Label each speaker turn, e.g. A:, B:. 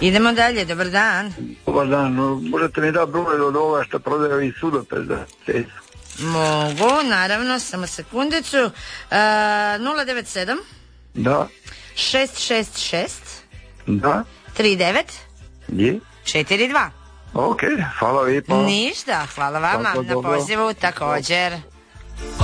A: Idemo dalje, dobar dan.
B: Dobar dan, možete mi da broj od ova što prodaju i sudopet za cestu?
A: Mogu, naravno, samo sekundicu. 097
B: Da.
A: 666
B: Da.
A: 39
B: Je.
A: 42.
B: Ok, hvala lijepo.
A: Ništa, hvala vama
B: Tako,
A: na
B: dobro.
A: pozivu također.